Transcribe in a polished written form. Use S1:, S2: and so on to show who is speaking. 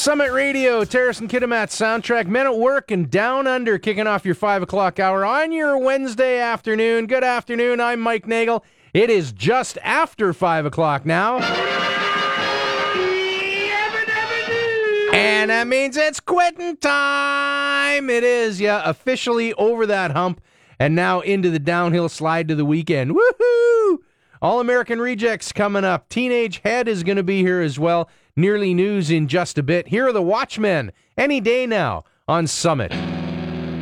S1: Summit Radio, Terrace and Kitimat soundtrack, Men at Work and Down Under, kicking off your 5 o'clock hour on your Wednesday afternoon. Good afternoon, I'm Mike Nagel. It is just after 5 o'clock now. And that means it's quitting time. It is, officially over that hump and now into the downhill slide to the weekend. Woohoo! All-American Rejects coming up. Teenage Head is going to be here as well. Nearly News in just a bit. Here are the Watchmen, any day now on Summit.